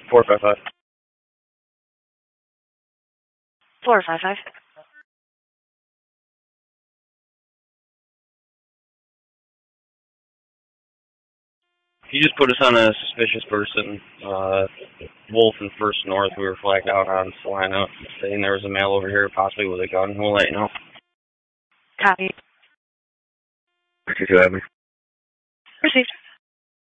455. 455. He just put us on a suspicious person. Wolf and First North. We were flagged out on Salina, saying there was a male over here, possibly with a gun. We'll let you know. Copy. What you have me? Received.